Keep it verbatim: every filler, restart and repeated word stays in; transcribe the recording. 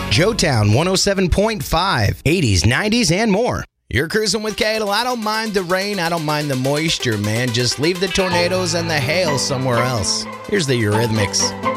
Joetown one oh seven point five, eighties, nineties, and more. You're cruising with Cadel. I don't mind the rain. I don't mind the moisture, man. Just leave the tornadoes and the hail somewhere else. Here's the Eurythmics.